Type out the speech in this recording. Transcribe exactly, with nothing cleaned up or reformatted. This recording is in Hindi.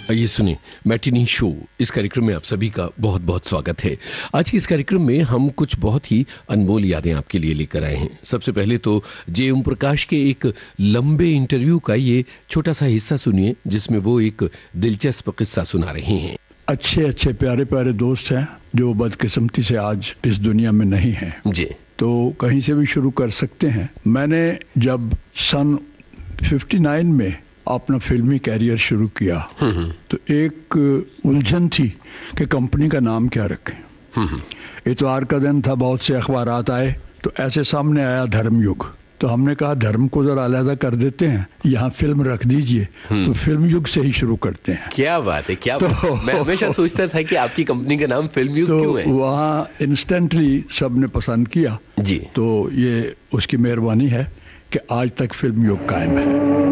ये सुनिए मैटिनी शो, इस कार्यक्रम में आप सभी का बहुत बहुत स्वागत है। आज के इस कार्यक्रम में हम कुछ बहुत ही अनमोल यादें आपके लिए लेकर आए हैं। सबसे पहले तो जे ओम प्रकाश के एक लंबे इंटरव्यू का ये छोटा सा हिस्सा सुनिए, जिसमें वो एक दिलचस्प किस्सा सुना रहे हैं। अच्छे अच्छे प्यारे प्यारे दोस्त हैं जो बदकिस्मती से आज इस दुनिया में नहीं हैं जी, तो कहीं से भी शुरू कर सकते हैं। मैंने जब सन उनसठ में अपना फिल्मी कैरियर शुरू किया तो एक उलझन थी कि कंपनी का नाम क्या रखें। इतवार का दिन था, बहुत से अखबारात आए, तो ऐसे सामने आया धर्मयुग। तो हमने कहा धर्म को जरा अलहदा कर देते हैं, यहाँ फिल्म रख दीजिए। तो फिल्म युग से ही शुरू करते हैं। क्या बात है, क्या तो, बात। मैं हमेशा सोचता था कि आपकी कंपनी का नाम फिल्म युग तो क्यों है। वहाँ इंस्टेंटली सबने पसंद किया जी, तो ये उसकी मेहरबानी है कि आज तक फिल्म युग कायम है।